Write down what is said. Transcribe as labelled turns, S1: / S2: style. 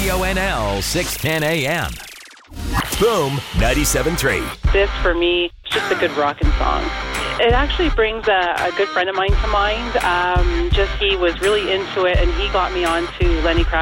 S1: WNL 610 AM. Boom 97.3.
S2: This, for me, is just a good rockin' song. It actually brings a good friend of mine to mind. He was really into it, and he got me on to Lenny Kravitz.